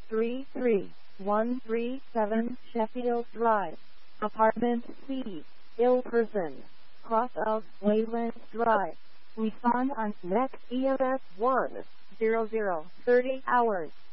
33137 Sheffield Drive, Apartment C, Ilperson, cross of Wayland Drive. Respond on next EMS 100 30 hours.